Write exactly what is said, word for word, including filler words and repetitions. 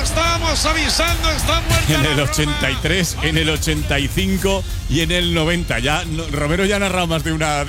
estábamos avisando, está muerta. En la el broma. ochenta y tres, en el ochenta y cinco y en el noventa. Ya no- Romero ya ha narrado más de una